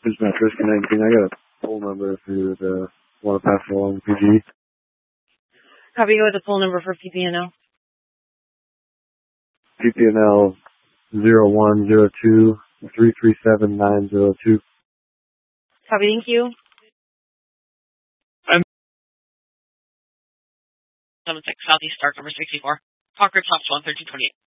It's not risking anything. I got a phone number if you would want to pass it along to PG. Copy with the phone number for PPNL. PPNL 0102-337-902. Copy, thank you. 76 Southeast Stark number 64. Concord Top 1 1328.